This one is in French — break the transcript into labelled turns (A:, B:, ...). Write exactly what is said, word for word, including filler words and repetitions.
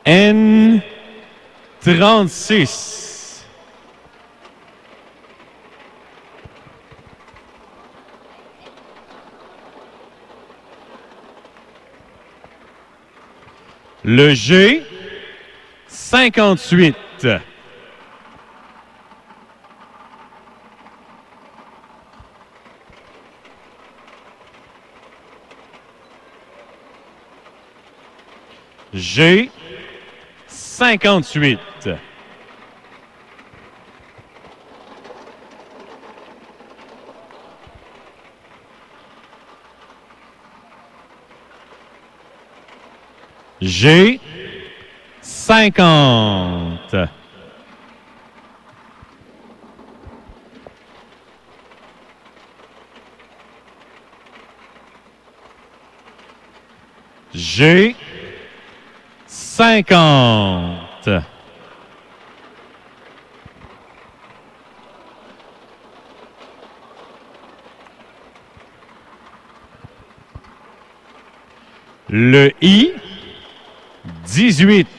A: N trente-six. Le G cinquante-huit. G cinquante-huit. G cinquante. G cinquante. Le I dix-huit.